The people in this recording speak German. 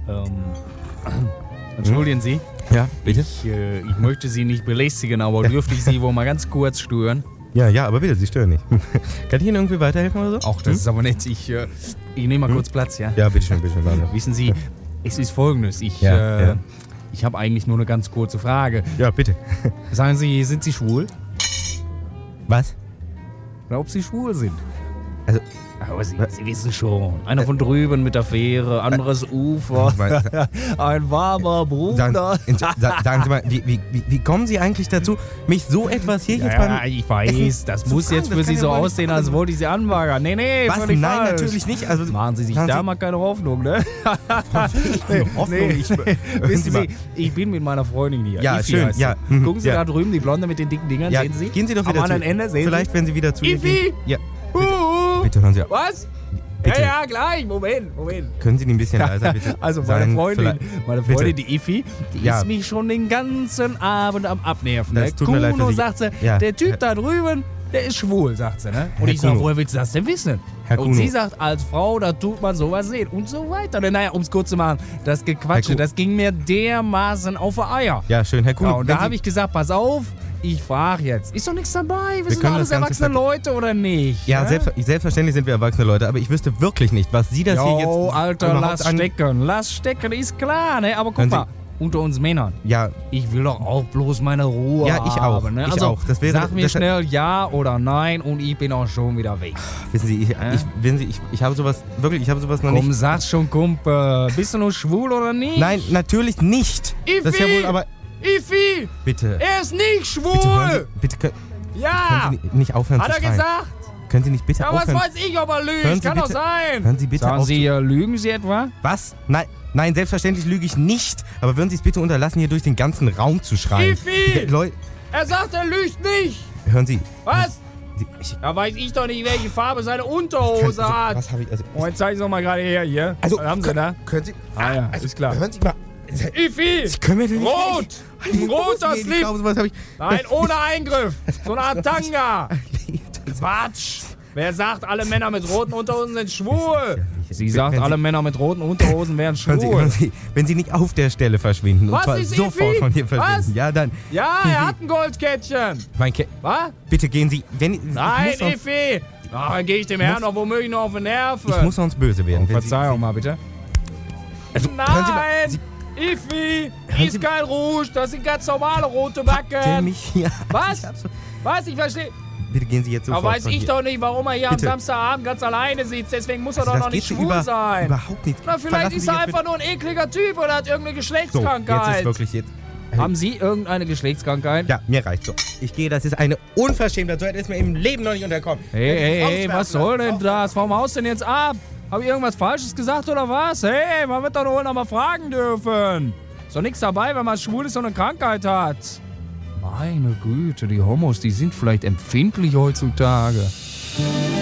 Entschuldigen Sie. Ja, bitte? Ich möchte Sie nicht belästigen, aber dürfte ich Sie wohl mal ganz kurz stören? Ja, aber bitte, Sie stören nicht. Kann ich Ihnen irgendwie weiterhelfen oder so? Auch das ist aber nett. Ich nehme mal kurz Platz, ja? Ja, bitteschön, warte. Wissen Sie, es ist Folgendes. Ich habe eigentlich nur eine ganz kurze Frage. Ja, bitte. Sagen Sie, sind Sie schwul? Was? Oder ob Sie schwul sind? Also, aber Sie wissen schon. Einer von drüben mit der Fähre, anderes Ufer. Ein warmer Bruder. Sagen Sie mal, wie kommen Sie eigentlich dazu, mich so etwas hier jetzt beim... Ich weiß, das muss jetzt für Sie so aussehen, als wollte ich Sie anbaggern. Nee, was? völlig Nein, falsch. Natürlich nicht. Also, machen Sie sich da mal keine Hoffnung, ne? Hoffnung. Wissen Sie, ich bin mit meiner Freundin hier. Ja, Ifi schön. heißt sie. Ja. Gucken Sie da drüben, die Blonde mit den dicken Dingern, Ja, sehen Sie? gehen Sie doch wieder am anderen Ende, sehen Vielleicht, Sie? wenn Sie wieder zu ihr Ifi! gehen. Ja. Bitte hören Sie auf. Was? Bitte. Ja, gleich. Moment. Können Sie die ein bisschen leiser bitte Also meine sein? Freundin, Bitte. die Ifi, die Ja. ist mich schon den ganzen Abend am Abnerven. Das tut mir leid für Kuno, Sie. sagt sie, Ja. der Typ da drüben, der ist schwul, sagt sie. Ne? Und Herr ich sag, Kuno. woher willst du das denn wissen? Herr Und Kuno. sie sagt, als Frau, da tut man sowas sehen und so weiter. Naja, um es kurz zu machen, das Gequatsche, Herr Kuno. das ging mir dermaßen auf die Eier. Ja, schön, Herr Kuhn. Ja, und da habe ich gesagt, pass auf, ich frage jetzt. Ist doch nichts dabei, wir sind können doch alles das Ganze erwachsene Leute, oder nicht? Ja, ne? selbstverständlich sind wir erwachsene Leute, aber ich wüsste wirklich nicht, was Sie das hier Jo, jetzt... Alter, überhaupt lass stecken, ist klar, ne? Aber guck Hören Sie- mal, unter uns Männern, Ja, ich will doch auch bloß meine Ruhe Ja, ich auch. haben. Ne? Ich Also, auch. Das wäre- sag mir das- schnell ja oder nein und ich bin auch schon wieder weg. wissen Sie, ich habe sowas, wirklich, ich habe sowas noch Komm, nicht... sag schon, Kumpel, bist du nur schwul oder nicht? Nein, natürlich nicht. Ifi! Das ist ja wohl, aber... Ifi, Bitte, er ist nicht schwul! bitte hören Sie, bitte können Ja! Sie nicht aufhören Hat zu er schreien? gesagt? Können Sie nicht bitte Ja, was aufhören? weiß ich, ob er lügt? Hören Sie Kann doch bitte- sein! Hören Sie bitte Sagen auf Sie, lügen Sie etwa? Was? Nein, selbstverständlich lüge ich nicht. Aber würden Sie es bitte unterlassen, hier durch den ganzen Raum zu schreien? Ifi! Leute, Er sagt, er lügt nicht! hören Sie. Was? Ich, Da weiß ich doch nicht, welche Farbe seine Unterhose hat. was habe ich... Also, Oh, jetzt zeigen Sie doch mal gerade her, hier. also Was haben Sie da? Können Sie... Ah ja, also, ist klar. Hören Sie mal... Ifi! Sie können mir doch nicht... Rot! Ein roter Ich Slip! glaube, sowas habe ich... Nein, ohne Eingriff! So eine Art Tanga! Quatsch! Wer sagt, alle Männer mit roten Unterhosen sind schwul? Sie sagt, alle Männer mit roten Unterhosen wären Hören schwul. Sie, wenn Sie nicht auf der Stelle verschwinden Was und zwar ist sofort Ifi? von hier verschwinden, Was? ja dann... Ja, er hat ein Goldkettchen! Was? Bitte gehen Sie... Wenn, Nein, ich muss sonst, Ifi! Dann gehe ich dem Herrn noch womöglich noch auf die Nerven. ich muss sonst böse werden. wenn Sie- Verzeihung mal, bitte. Also, hören Sie mal, Nein! Sie, Ifi! Hören Ist Sie- kein Rouge, das sind ganz normale rote packt der Backen! mich hier... Was? Ich hab so, Was? Ich verstehe. bitte gehen Sie jetzt sofort Aber weiß von ich hier. doch nicht, warum er hier Bitte. am Samstagabend ganz alleine sitzt. Deswegen muss er Also, doch das noch nicht geht schwul sein. Überhaupt nicht. Na, vielleicht Verlassen ist Sie er jetzt einfach nur ein ekliger Typ oder hat irgendeine So, jetzt Geschlechtskrankheit. ist wirklich jetzt... Haben Sie irgendeine Geschlechtskrankheit? Ja, mir reicht so. Ich gehe, das ist eine Unverschämtheit. So ist mir im Leben noch nicht unterkommen. Hey, was soll denn das? Warum haust du denn jetzt ab? Hab ich irgendwas Falsches gesagt oder was? Hey, man wird doch wohl noch mal fragen dürfen. Ist doch nichts dabei, wenn man schwul ist und eine Krankheit hat. Meine Güte, die Homos, die sind vielleicht empfindlich heutzutage.